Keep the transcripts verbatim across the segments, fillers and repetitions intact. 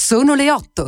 Sono le otto.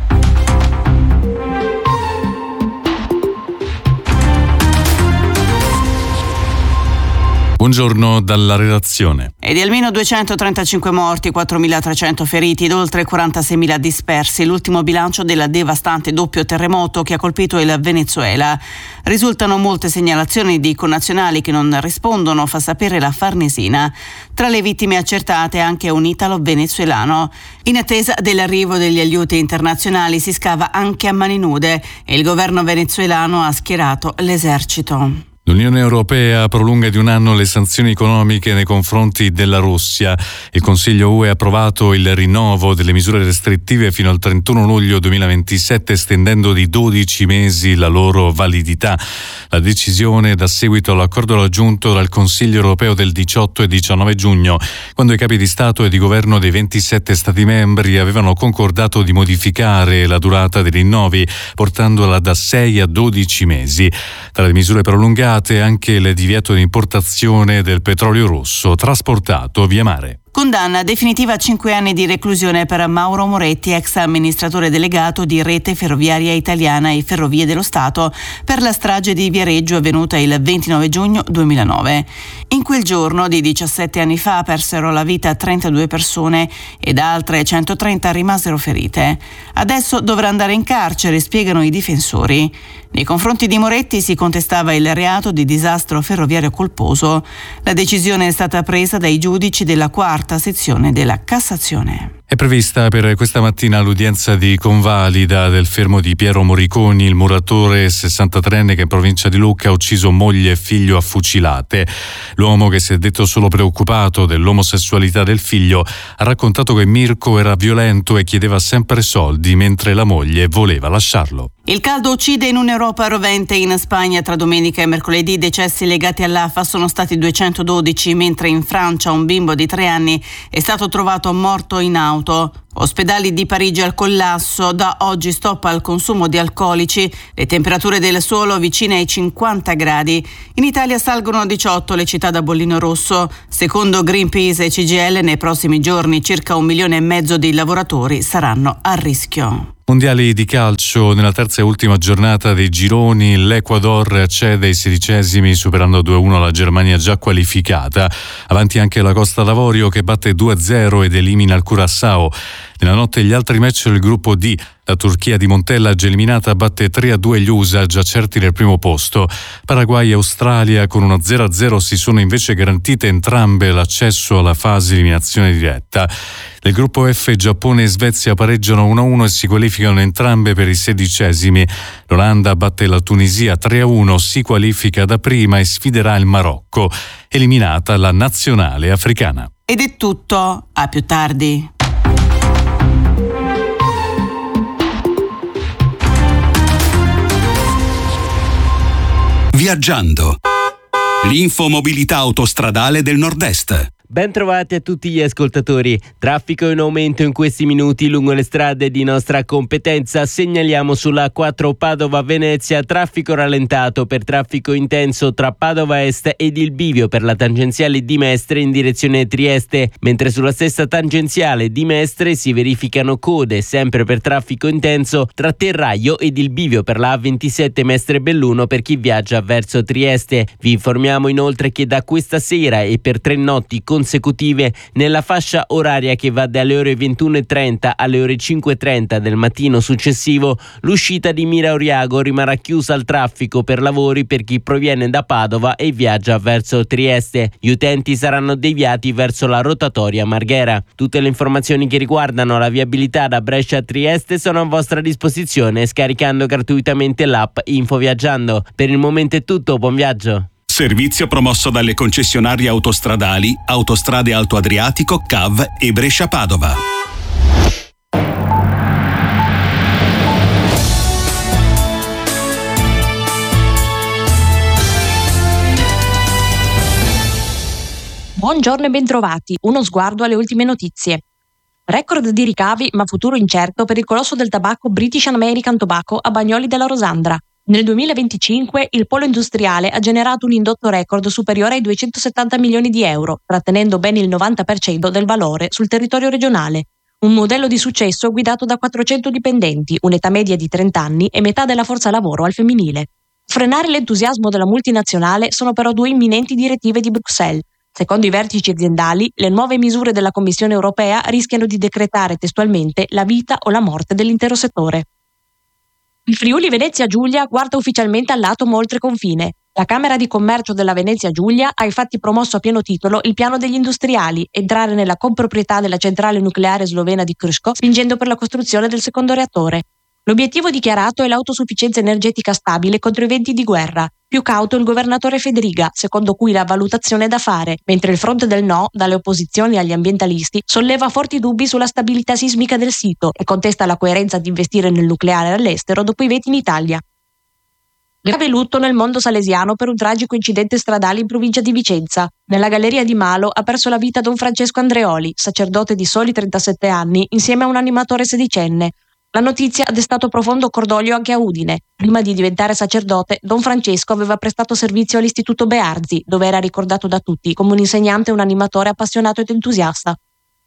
Buongiorno dalla redazione. E di almeno duecentotrentacinque morti, quattromilatrecento feriti ed oltre quarantaseimila dispersi, l'ultimo bilancio del devastante doppio terremoto che ha colpito il Venezuela. Risultano molte segnalazioni di connazionali che non rispondono, fa sapere la Farnesina. Tra le vittime accertate anche un italo-venezuelano. In attesa dell'arrivo degli aiuti internazionali si scava anche a mani nude e il governo venezuelano ha schierato l'esercito. L'Unione Europea prolunga di un anno le sanzioni economiche nei confronti della Russia. Il Consiglio U E ha approvato il rinnovo delle misure restrittive fino al trentuno luglio duemilaventisette, estendendo di dodici mesi la loro validità. La decisione dà seguito all'accordo raggiunto dal Consiglio Europeo del diciotto e diciannove giugno, quando i capi di Stato e di Governo dei ventisette Stati membri avevano concordato di modificare la durata dei rinnovi, portandola da sei a dodici mesi. Tra le misure prolungate anche il divieto di importazione del petrolio rosso trasportato via mare. Condanna definitiva a cinque anni di reclusione per Mauro Moretti, ex amministratore delegato di Rete Ferroviaria Italiana e Ferrovie dello Stato, per la strage di Viareggio avvenuta il ventinove giugno duemilanove. In quel giorno di diciassette anni fa persero la vita trentadue persone ed altre centotrenta rimasero ferite. Adesso dovrà andare in carcere, spiegano i difensori. Nei confronti di Moretti si contestava il reato di disastro ferroviario colposo. La decisione è stata presa dai giudici della quarta sezione della Cassazione. È prevista per questa mattina l'udienza di convalida del fermo di Piero Moriconi, il muratore sessantatreenne che in provincia di Lucca ha ucciso moglie e figlio a fucilate. L'uomo, che si è detto solo preoccupato dell'omosessualità del figlio, ha raccontato che Mirko era violento e chiedeva sempre soldi mentre la moglie voleva lasciarlo. Il caldo uccide in un'Europa rovente. In Spagna tra domenica e mercoledì i decessi legati all'A F A sono stati duecentododici, mentre in Francia un bimbo di tre anni è stato trovato morto in auto. Ospedali di Parigi al collasso, da oggi stop al consumo di alcolici, le temperature del suolo vicine ai cinquanta gradi. In Italia salgono a diciotto le città da bollino rosso. Secondo Greenpeace e C G I L nei prossimi giorni circa un milione e mezzo di lavoratori saranno a rischio. Mondiali di calcio, nella terza e ultima giornata dei gironi l'Ecuador accede ai sedicesimi superando due a uno la Germania già qualificata. Avanti anche la Costa d'Avorio che batte due a zero ed elimina il Curaçao. Nella notte gli altri match del gruppo D. La Turchia di Montella, già eliminata, batte tre a due gli U S A, già certi del primo posto. Paraguay e Australia con uno zero a zero si sono invece garantite entrambe l'accesso alla fase eliminazione diretta. Nel gruppo F Giappone e Svezia pareggiano uno a uno e si qualificano entrambe per i sedicesimi. L'Olanda batte la Tunisia tre a uno, si qualifica da prima e sfiderà il Marocco. Eliminata la nazionale africana. Ed è tutto, a più tardi. Viaggiando. L'infomobilità autostradale del Nord-Est. Ben trovati a tutti gli ascoltatori. Traffico in aumento in questi minuti lungo le strade di nostra competenza. Segnaliamo sulla A quattro Padova-Venezia traffico rallentato per traffico intenso tra Padova Est ed il bivio per la tangenziale di Mestre in direzione Trieste, mentre sulla stessa tangenziale di Mestre si verificano code sempre per traffico intenso tra Terraio ed il bivio per la A ventisette Mestre Belluno per chi viaggia verso Trieste. Vi informiamo inoltre che da questa sera e per tre notti consecutive nella fascia oraria che va dalle ore ventuno e trenta alle ore cinque e trenta del mattino successivo l'uscita di Mira Oriago rimarrà chiusa al traffico per lavori per chi proviene da Padova e viaggia verso Trieste. Gli utenti saranno deviati verso la rotatoria Marghera. Tutte le informazioni che riguardano la viabilità da Brescia a Trieste sono a vostra disposizione scaricando gratuitamente l'app Infoviaggiando. Per il momento è tutto, buon viaggio. Servizio promosso dalle concessionarie autostradali Autostrade Alto Adriatico, C A V e Brescia Padova. Buongiorno e bentrovati. Uno sguardo alle ultime notizie. Record di ricavi ma futuro incerto per il colosso del tabacco British American Tobacco a Bagnoli della Rosandra. Nel duemilaventicinque il polo industriale ha generato un indotto record superiore ai duecentosettanta milioni di euro, trattenendo ben il novanta per cento del valore sul territorio regionale. Un modello di successo guidato da quattrocento dipendenti, un'età media di trenta anni e metà della forza lavoro al femminile. Frenare l'entusiasmo della multinazionale sono però due imminenti direttive di Bruxelles. Secondo i vertici aziendali, le nuove misure della Commissione europea rischiano di decretare testualmente la vita o la morte dell'intero settore. Il Friuli Venezia Giulia guarda ufficialmente all'atomo oltre confine. La Camera di Commercio della Venezia Giulia ha infatti promosso a pieno titolo il piano degli industriali, entrare nella comproprietà della centrale nucleare slovena di Krško, spingendo per la costruzione del secondo reattore. L'obiettivo dichiarato è l'autosufficienza energetica stabile contro i venti di guerra. Più cauto il governatore Federiga, secondo cui la valutazione è da fare, mentre il fronte del no, dalle opposizioni agli ambientalisti, solleva forti dubbi sulla stabilità sismica del sito e contesta la coerenza di investire nel nucleare all'estero dopo i veti in Italia. Grave lutto nel mondo salesiano per un tragico incidente stradale in provincia di Vicenza. Nella galleria di Malo ha perso la vita don Francesco Andreoli, sacerdote di soli trentasette anni, insieme a un animatore sedicenne. La notizia ha destato profondo cordoglio anche a Udine. Prima di diventare sacerdote, don Francesco aveva prestato servizio all'Istituto Bearzi, dove era ricordato da tutti come un insegnante e un animatore appassionato ed entusiasta.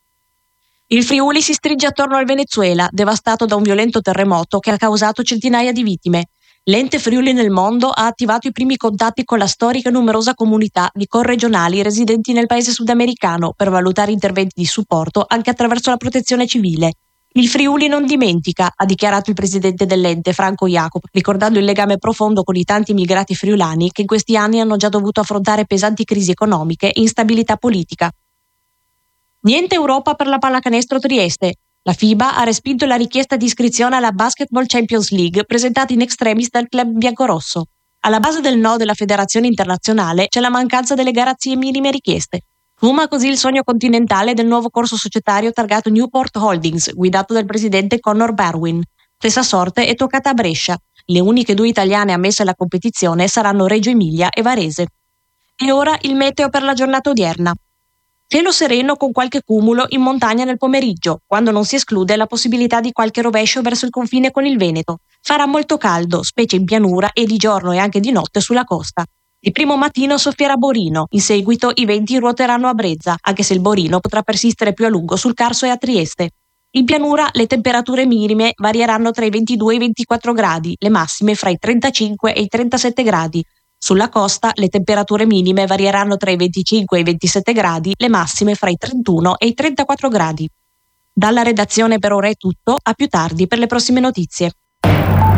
Il Friuli si stringe attorno al Venezuela, devastato da un violento terremoto che ha causato centinaia di vittime. L'ente Friuli nel Mondo ha attivato i primi contatti con la storica e numerosa comunità di corregionali residenti nel paese sudamericano per valutare interventi di supporto anche attraverso la protezione civile. Il Friuli non dimentica, ha dichiarato il presidente dell'ente Franco Jacob, ricordando il legame profondo con i tanti immigrati friulani che in questi anni hanno già dovuto affrontare pesanti crisi economiche e instabilità politica. Niente Europa per la pallacanestro Trieste. La FIBA ha respinto la richiesta di iscrizione alla Basketball Champions League presentata in extremis dal club biancorosso. Alla base del no della federazione internazionale c'è la mancanza delle garanzie minime richieste. Fuma così il sogno continentale del nuovo corso societario targato Newport Holdings, guidato dal presidente Connor Barwin. Stessa sorte è toccata a Brescia. Le uniche due italiane ammesse alla competizione saranno Reggio Emilia e Varese. E ora il meteo per la giornata odierna. Cielo sereno con qualche cumulo in montagna nel pomeriggio, quando non si esclude la possibilità di qualche rovescio verso il confine con il Veneto. Farà molto caldo, specie in pianura e di giorno e anche di notte sulla costa. Il primo mattino soffierà Borino, in seguito i venti ruoteranno a Brezza, anche se il Borino potrà persistere più a lungo sul Carso e a Trieste. In pianura le temperature minime varieranno tra i ventidue e i ventiquattro gradi, le massime fra i trentacinque e i trentasette gradi. Sulla costa le temperature minime varieranno tra i venticinque e i ventisette gradi, le massime fra i trentuno e i trentaquattro gradi. Dalla redazione per ora è tutto, a più tardi per le prossime notizie.